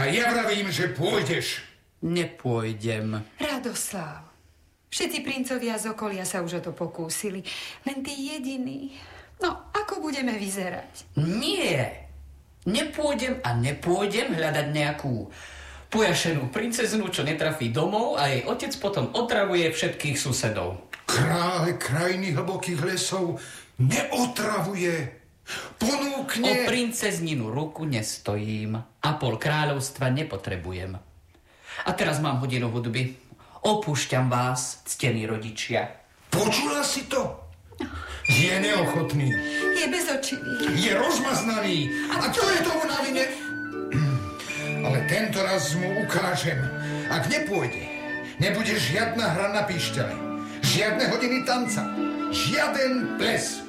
A ja vravím, že pôjdeš. Nepôjdem. Radoslav, všetci princovia z okolia sa už o to pokúsili. Len ty jediný. No, ako budeme vyzerať? Nie. Nepôjdem a nepôjdem hľadať nejakú pojašenú princeznu, čo netrafí domov a jej otec potom otravuje všetkých susedov. Kráľ krajiny hlbokých lesov neotravuje. Ponúkne... O princezninu ruku nestojím a pol kráľovstva nepotrebujem. A teraz mám hodinu hudby. Opúšťam vás, ctení rodičia. Počula si to? Je neochotný. Je bezočivý. Je rozmaznaný. A čo je tomu na vine? Ale tento raz mu ukážem. Ak nepôjde, nebude žiadna hra na píšťale. Žiadne hodiny tanca. Žiaden ples.